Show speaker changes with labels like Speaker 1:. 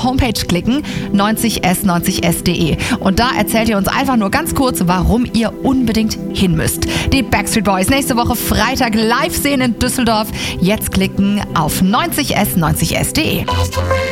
Speaker 1: Homepage klicken, 90s90s.de. Und da erzählt ihr uns einfach nur ganz kurz, warum ihr unbedingt hin müsst. Die Backstreet Boys nächste Woche Freitag live sehen in Düsseldorf. Jetzt klicken auf 90s90s.de.